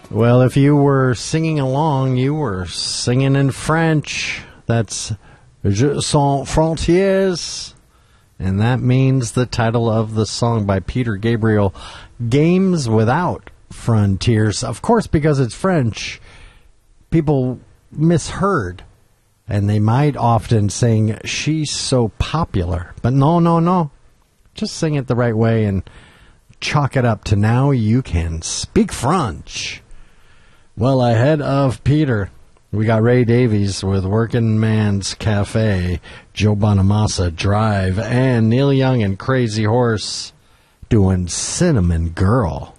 Well, if you were singing along, you were singing in French. That's Je Sans Frontières. And that means the title of the song by Peter Gabriel, Games Without Frontiers. Of course, because it's French, people misheard. And they might often sing, she's so popular. But no. Just sing it the right way and chalk it up to now you can speak French. Well, ahead of Peter, we got Ray Davies with Working Man's Cafe, Joe Bonamassa, Drive, and Neil Young and Crazy Horse doing Cinnamon Girl.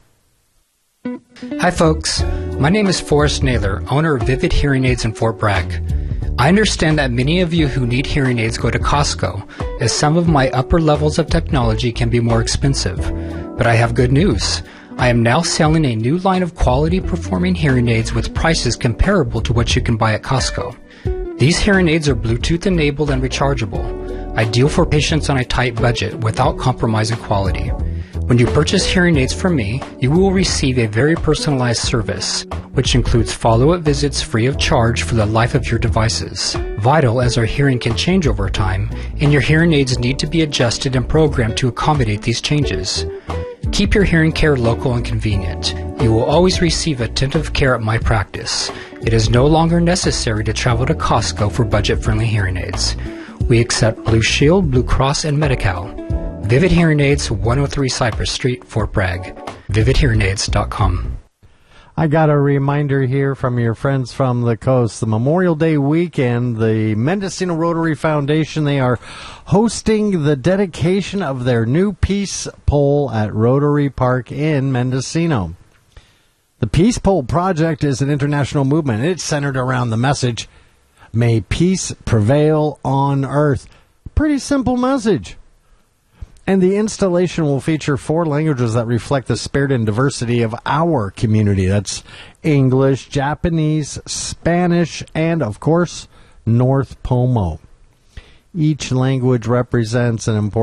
Hi, folks. My name is Forrest Naylor, owner of Vivid Hearing Aids in Fort Bragg. I understand that many of you who need hearing aids go to Costco, as some of my upper levels of technology can be more expensive. But I have good news. I am now selling a new line of quality performing hearing aids with prices comparable to what you can buy at Costco. These hearing aids are Bluetooth enabled and rechargeable, ideal for patients on a tight budget without compromising quality. When you purchase hearing aids from me, you will receive a very personalized service, which includes follow-up visits free of charge for the life of your devices. Vital, as our hearing can change over time, and your hearing aids need to be adjusted and programmed to accommodate these changes. Keep your hearing care local and convenient. You will always receive attentive care at my practice. It is no longer necessary to travel to Costco for budget-friendly hearing aids. We accept Blue Shield, Blue Cross, and Medi-Cal. Vivid Hearing Aids, 103 Cypress Street, Fort Bragg. VividHearingAids.com. I got a reminder here from your friends from the coast. The Memorial Day weekend, the Mendocino Rotary Foundation, they are hosting the dedication of their new peace pole at Rotary Park in Mendocino. The Peace Pole Project is an international movement. It's centered around the message, may peace prevail on earth. Pretty simple message. And the installation will feature 4 languages that reflect the spirit and diversity of our community. That's English, Japanese, Spanish, and, of course, North Pomo. Each language represents an important